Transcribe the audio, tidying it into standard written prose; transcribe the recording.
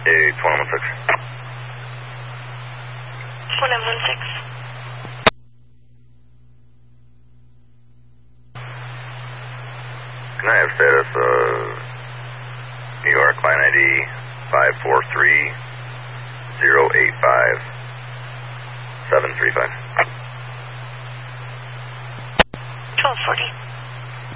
2116. 2116. Can I have status New York, line ID 543085?